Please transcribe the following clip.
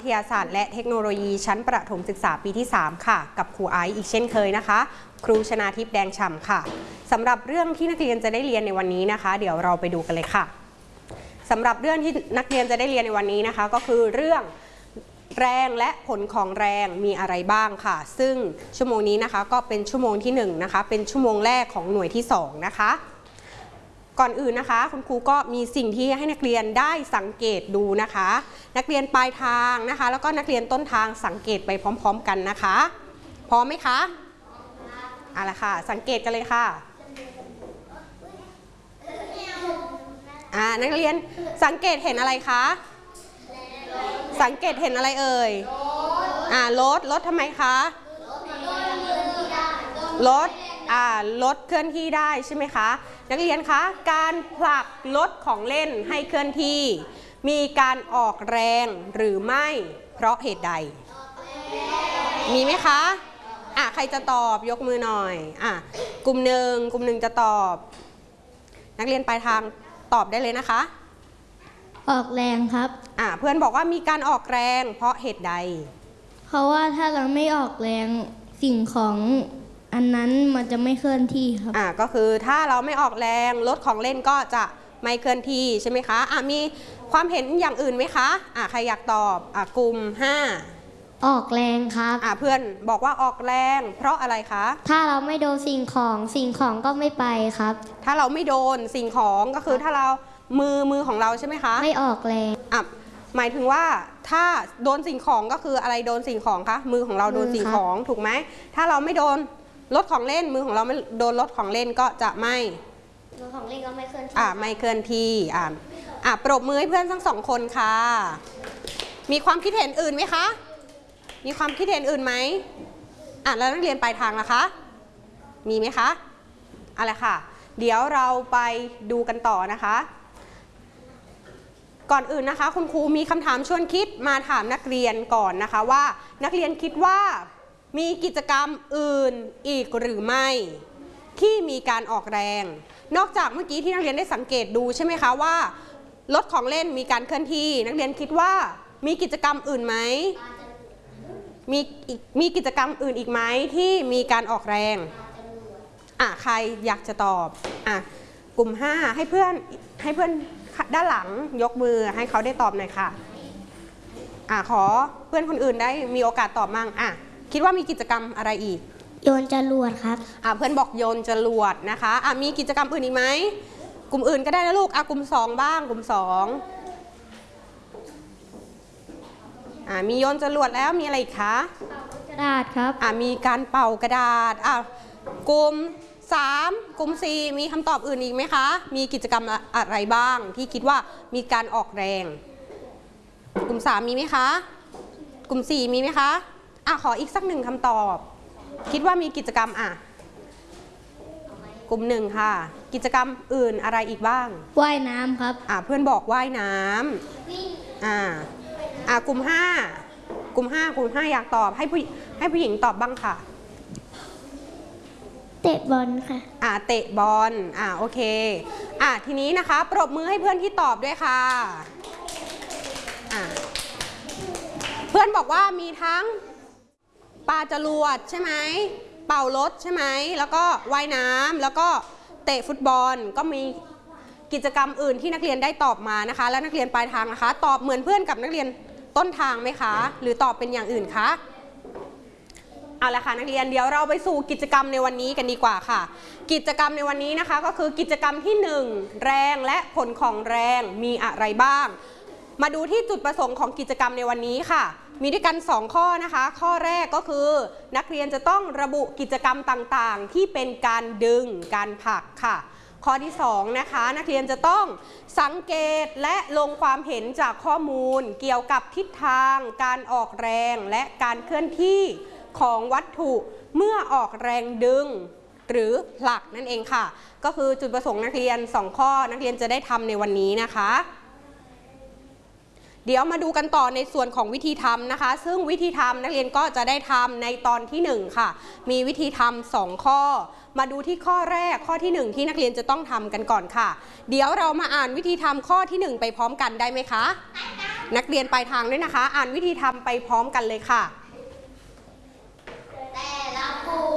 ทยาศาสตร์และเทคโนโลยีชั้นประถมศึกษาปีที่3ค่ะกับครูไอซ์อีกเช่นเคยนะคะครูชนาทิพย์แดงฉ่ำค่ะสำหรับเรื่องที่นักเรียนจะได้เรียนในวันนี้นะคะเดี๋ยวเราไปดูกันเลยค่ะสำหรับเรื่องที่นักเรียนจะได้เรียนในวันนี้นะคะก็คือเรื่องแรงและผลของแรงมีอะไรบ้างค่ะซึ่งชั่วโมงนี้นะคะก็เป็นชั่วโมงที่1นะคะเป็นชั่วโมงแรกของหน่วยที่2นะคะก่อนอื่นนะคะคุณครูก็มีสิ่งที่ให้นักเรียนได้สังเกตดูนะคะนักเรียนปลายทางนะคะแล้วก็นักเรียนต้นทางสังเกตไปพร้อมๆกันนะคะพร้อมไหมคะเอาละค่ะสังเกตกันเลยค่ะนักเรียนสังเกตเห็นอะไรคะสังเกตเห็นอะไรเอ่ยรถทำไมคะรถเคลื่อนที่ได้ใช่ไหมคะนักเรียนคะการผลักรถของเล่นให้เคลื่อนที่มีการออกแรงหรือไม่เพราะเหตุใดมีไหมคะใครจะตอบยกมือหน่อยกลุ่มหนึ่งจะตอบนักเรียนปลายทางตอบได้เลยนะคะออกแรงครับเพื่อนบอกว่ามีการออกแรงเพราะเหตุใดเพราะว่าถ้าเราไม่ออกแรงสิ่งของอันนั้นมันจะไม่เคลื่อนที่ครับก็คือถ้าเราไม่ออกแรงรถของเล่นก็จะไม่เคลื่อนที่ใช่ไหมคะมีความเห็นอย่างอื่นไหมคะใครอยากตอบกลุ่ม5 ออกแรงครับเพื่อนบอกว่าออกแรงเพราะอะไรคะถ้าเราไม่โดนสิ่งของก็ไม่ไปครับถ้าเราไม่โดนสิ่งของก็คือถ้าเรามือของเราใช่ไหมคะไม่ออกแรงหมายถึงว่าถ้าโดนสิ่งของก็คืออะไรโดนสิ่งของคะมือของเราโดนสิ่งของถูกไหมถ้าเราไม่โดนรถของเล่นมือของเราไม่โดนรถของเล่นก็จะไม่รถของเล่นก็ไม่เคลื่อนที่ไม่เคลื่อนที่ปรบมือให้เพื่อนทั้ง2คนค่ะมีความคิดเห็นอื่นไหมคะมีความคิดเห็นอื่นไหมแล้วนักเรียนปลายทางล่ะคะมีไหมคะอะไรค่ะเดี๋ยวเราไปดูกันต่อนะคะก่อนอื่นนะคะคุณครูมีคำถามชวนคิดมาถามนักเรียนก่อนนะคะว่านักเรียนคิดว่ามีกิจกรรมอื่นอีกหรือไม่ที่มีการออกแรงนอกจากเมื่อกี้ที่นักเรียนได้สังเกตดูใช่ไหมคะว่ารถของเล่นมีการเคลื่อนที่นักเรียนคิดว่ามีกิจกรรมอื่นไหมมีกิจกรรมอื่นอีกไหมที่มีการออกแรงใครอยากจะตอบกลุ่ม5ให้เพื่อนด้านหลังยกมือให้เขาได้ตอบหน่อยค่ะขอเพื่อนคนอื่นได้มีโอกาสตอบมั่งคิดว่ามีกิจกรรมอะไรอีกโยนจรวดครับเพื่อนบอกโยนจรวดนะคะมีกิจกรรมอื่นอีกไหมกลุ่มอื่นก็ได้นะลูกกลุ่ม2บ้างกลุ่ม2มีโยนจรวดแล้วมีอะไรอีกคะกระดาษครับมีการเป่ากระดาษกลุ่ม3กลุ่ม4มีคำตอบอื่นอีกไหมคะมีกิจกรรมอะไรบ้างที่คิดว่ามีการออกแรงกลุ่ม3มีไหมคะกลุ่ม4มีไหมคะขออีกสัก1คำตอบคิดว่ามีกิจกรรมกลุ่ม1ค่ะกิจกรรมอื่นอะไรอีกบ้างว่ายน้ำครับเพื่อนบอกว่ายน้ำกลุ่ม5อยากตอบให้ผู้หญิงตอบบ้างค่ะเตะบอลค่ะเตะบอลโอเคทีนี้นะคะปรบมือให้เพื่อนที่ตอบด้วยค่ะเพื่อนบอกว่ามีทั้งปาจรวดใช่ไหมเป่ารถใช่ไหมแล้วก็ว่ายน้ำแล้วก็เตะฟุตบอลก็มีกิจกรรมอื่นที่นักเรียนได้ตอบมานะคะแล้วนักเรียนปลายทางนะคะตอบเหมือนเพื่อนกับนักเรียนต้นทางไหมคะหรือตอบเป็นอย่างอื่นคะเอาละค่ะนักเรียนเดี๋ยวเราไปสู่กิจกรรมในวันนี้กันดีกว่าค่ะกิจกรรมในวันนี้นะคะก็คือกิจกรรมที่1แรงและผลของแรงมีอะไรบ้างมาดูที่จุดประสงค์ของกิจกรรมในวันนี้ค่ะมีด้วยกัน2ข้อนะคะข้อแรกก็คือนักเรียนจะต้องระบุกิจกรรมต่างๆที่เป็นการดึงการผลักค่ะข้อที่2นะคะนักเรียนจะต้องสังเกตและลงความเห็นจากข้อมูลเกี่ยวกับทิศทางการออกแรงและการเคลื่อนที่ของวัตถุเมื่อออกแรงดึงหรือผลักนั่นเองค่ะก็คือจุดประสงค์นักเรียน2ข้อนักเรียนจะได้ทำในวันนี้นะคะเดี๋ยวมาดูกันต่อในส่วนของวิธีทำนะคะซึ่งวิธีทำนักเรียนก็จะได้ทำในตอนที่1ค่ะมีวิธีทำ2ข้อมาดูที่ข้อแรกข้อที่1ที่นักเรียนจะต้องทำกันก่อนค่ะเดี๋ยวเรามาอ่านวิธีทำข้อที่1ไปพร้อมกันได้ไหมคะได้นักเรียนปลายทางด้วยนะคะ อ่านวิธีทำไปพร้อมกันเลยค่ะ